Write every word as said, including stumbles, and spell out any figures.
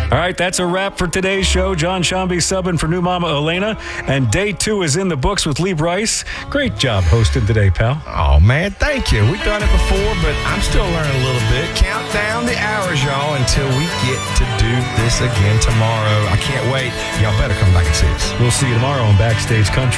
All right, that's a wrap for today's show. John Shambi subbing for new mama Elena, and day two is in the books with Lee Bryce. Great job hosting today, pal. Oh, man, thank you. We've done it before, but I'm still learning a little bit. Count down the hours, y'all, until we get to do this again tomorrow. I can't wait. Y'all better come back and see us. We'll see you tomorrow on Backstage Country.